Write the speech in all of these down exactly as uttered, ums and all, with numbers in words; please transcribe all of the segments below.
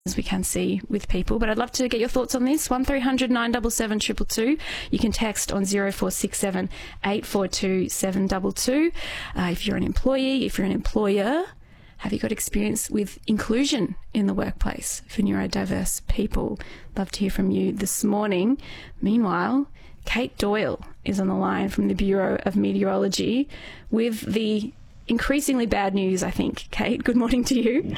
as we can see with people. But I'd love to get your thoughts on this. one three hundred nine seven seven two two two. You can text on zero four six seven eight four two seven two two. Uh, if you're an employee, if you're an employer, have you got experience with inclusion in the workplace for neurodiverse people? Love to hear from you this morning. Meanwhile, Kate Doyle is on the line from the Bureau of Meteorology with the increasingly bad news, I think. Kate, good morning to you.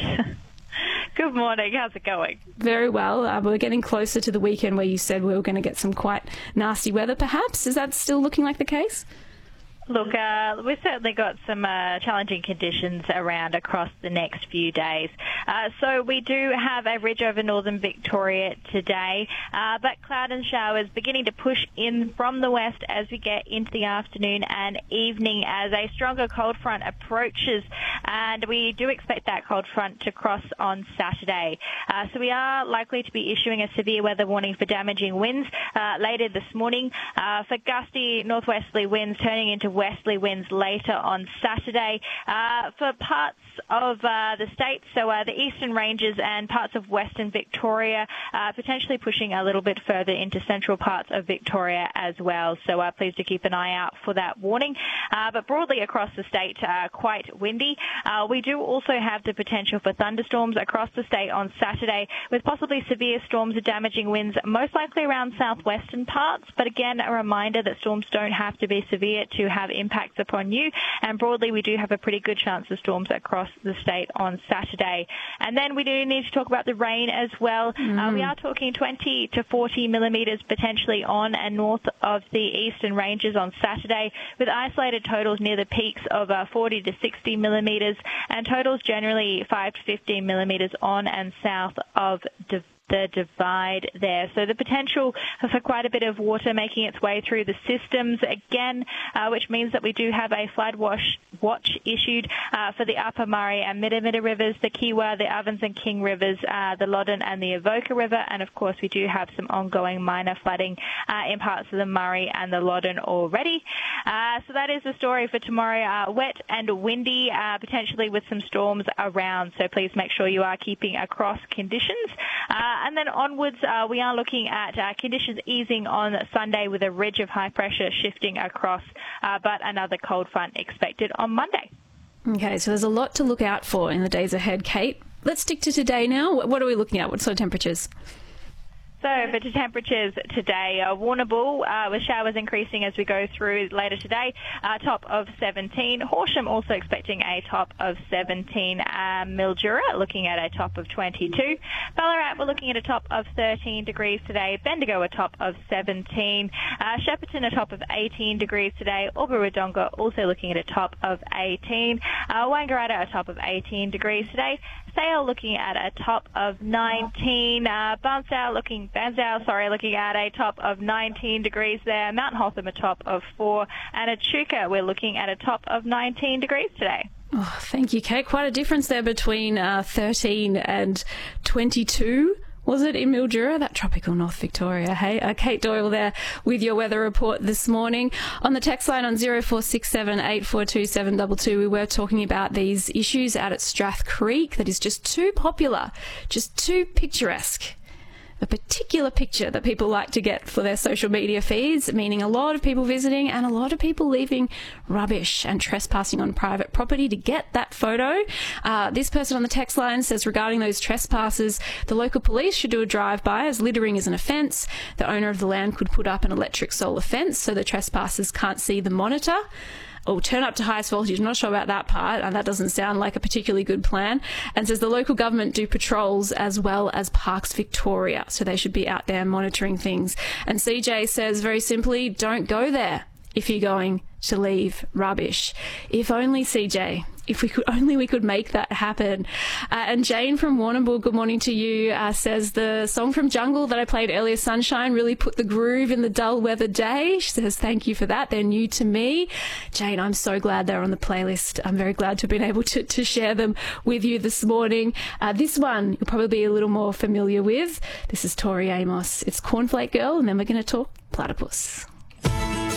Good morning. How's it going? Very well. Uh, we're getting closer to the weekend where you said we were going to get some quite nasty weather, perhaps. Is that still looking like the case? Look, uh, we've certainly got some uh, challenging conditions around across the next few days. Uh, so we do have a ridge over northern Victoria today, uh, but cloud and showers beginning to push in from the west as we get into the afternoon and evening as a stronger cold front approaches, and we do expect that cold front to cross on Saturday. Uh, so we are likely to be issuing a severe weather warning for damaging winds uh, later this morning, uh, for gusty northwesterly winds turning into westerly winds later on Saturday uh, for parts of uh, the state, so uh, the eastern ranges and parts of western Victoria, uh, potentially pushing a little bit further into central parts of Victoria as well. So uh, please do keep an eye out for that warning. Uh, but broadly across the state, uh, quite windy. Uh, we do also have the potential for thunderstorms across the state on Saturday, with possibly severe storms and damaging winds, most likely around southwestern parts. But again, a reminder that storms don't have to be severe to have impacts upon you, and broadly we do have a pretty good chance of storms across the state on Saturday. And then we do need to talk about the rain as well. Mm. Uh, we are talking twenty to forty millimetres potentially on and north of the eastern ranges on Saturday, with isolated totals near the peaks of uh, forty to sixty millimetres and totals generally five to fifteen millimetres on and south of the the divide there. So the potential for quite a bit of water making its way through the systems again, uh, which means that we do have a flood watch, watch issued uh, for the Upper Murray and Midamidda rivers, the Kiewa, the Ovens and King rivers, uh, the Loddon and the Avoca River, and of course we do have some ongoing minor flooding uh, in parts of the Murray and the Loddon already. Uh, so that is the story for tomorrow. Uh, wet and windy, uh, potentially with some storms around, so please make sure you are keeping across conditions. Uh, And then onwards, uh, we are looking at uh, conditions easing on Sunday with a ridge of high pressure shifting across, uh, but another cold front expected on Monday. Okay, so there's a lot to look out for in the days ahead, Kate. Let's stick to today now. What are we looking at? What sort of temperatures? So for the temperatures today, uh, Warrnambool uh, with showers increasing as we go through later today, uh, top of seventeen. Horsham also expecting a top of seventeen. Uh, Mildura looking at a top of twenty-two. Ballarat, we're looking at a top of thirteen degrees today. Bendigo a top of seventeen. Uh, Shepparton a top of eighteen degrees today. Albury-Wodonga also looking at a top of eighteen. Uh, Wangaratta a top of eighteen degrees today. Sale looking at a top of nineteen. Uh, Bansdale looking Bansdale, sorry, looking at a top of nineteen degrees there. Mount Hotham a top of four, and Echuca we're looking at a top of nineteen degrees today. Oh, thank you, Kate. Quite a difference there between uh, thirteen and twenty-two. Was it in Mildura, that tropical North Victoria? Hey, uh, Kate Doyle there with your weather report this morning. On the text line on zero four six seven eight four two seven two two, we were talking about these issues out at Strath Creek that is just too popular, just too picturesque. A particular picture that people like to get for their social media feeds, meaning a lot of people visiting and a lot of people leaving rubbish and trespassing on private property to get that photo. Uh, this person on the text line says regarding those trespassers, the local police should do a drive-by as littering is an offence. The owner of the land could put up an electric solar fence so the trespassers can't see the monitor. Or turn up to highest voltage. I'm not sure about that part, and that doesn't sound like a particularly good plan. And says the local government do patrols as well as Parks Victoria, so they should be out there monitoring things. And C J says very simply, don't go there if you're going to leave rubbish. If only, C J, if we could only we could make that happen. Uh, and Jane from Warrnambool, good morning to you, uh, says the song from Jungle that I played earlier, Sunshine, really put the groove in the dull weather day. She says thank you for that. They're new to me. Jane, I'm so glad they're on the playlist. I'm very glad to have been able to, to share them with you this morning. Uh, this one you'll probably be a little more familiar with. This is Tori Amos. It's Cornflake Girl, and then we're going to talk platypus.